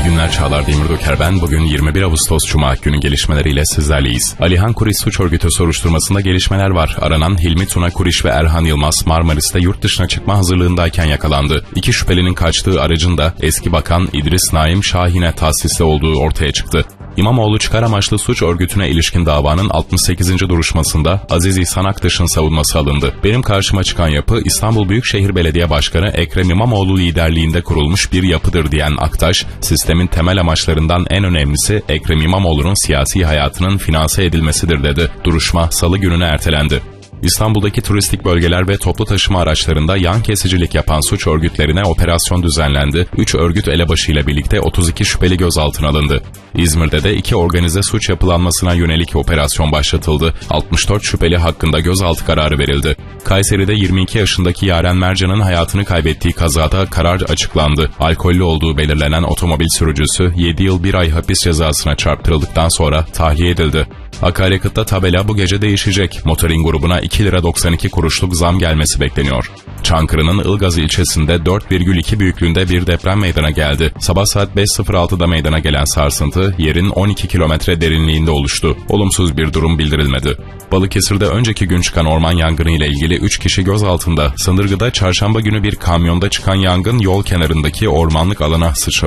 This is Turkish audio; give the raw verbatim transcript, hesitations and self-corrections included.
günler, Çağlar Demirdoker ben. Bugün yirmi bir Ağustos Cuma günü gelişmeleriyle sizlerleyiz. Alihan Kuriş suç örgütü soruşturmasında gelişmeler var. Aranan Hilmi Tuna Kuriş ve Erhan Yılmaz Marmaris'te yurt dışına çıkma hazırlığındayken yakalandı. İki şüphelinin kaçtığı aracın da eski bakan İdris Naim Şahin'e tahsisli olduğu ortaya çıktı. İmamoğlu çıkar amaçlı suç örgütüne ilişkin davanın altmış sekizinci duruşmasında Aziz İhsan Aktaş'ın savunması alındı. Benim karşıma çıkan yapı İstanbul Büyükşehir Belediye Başkanı Ekrem İmamoğlu liderliğinde kurulmuş bir yapıdır diyen Aktaş, sistemin temel amaçlarından en önemlisi Ekrem İmamoğlu'nun siyasi hayatının finanse edilmesidir dedi. Duruşma salı gününe ertelendi. İstanbul'daki turistik bölgeler ve toplu taşıma araçlarında yan kesicilik yapan suç örgütlerine operasyon düzenlendi. üç örgüt elebaşıyla birlikte otuz iki şüpheli gözaltına alındı. İzmir'de de iki organize suç yapılanmasına yönelik operasyon başlatıldı. altmış dört şüpheli hakkında gözaltı kararı verildi. Kayseri'de yirmi iki yaşındaki Yaren Mercan'ın hayatını kaybettiği kazada karar açıklandı. Alkollü olduğu belirlenen otomobil sürücüsü yedi yıl bir ay hapis cezasına çarptırıldıktan sonra tahliye edildi. Akaryakıtta tabela bu gece değişecek. Motorin grubuna iki lira doksan iki kuruşluk zam gelmesi bekleniyor. Çankırı'nın Ilgaz ilçesinde dört virgül iki büyüklüğünde bir deprem meydana geldi. Sabah saat beş sıfır altıda meydana gelen sarsıntı yerin on iki kilometre derinliğinde oluştu. Olumsuz bir durum bildirilmedi. Balıkesir'de önceki gün çıkan orman yangını ile ilgili üç kişi gözaltında. Sındırgı'da çarşamba günü bir kamyonda çıkan yangın yol kenarındaki ormanlık alana sıçradı.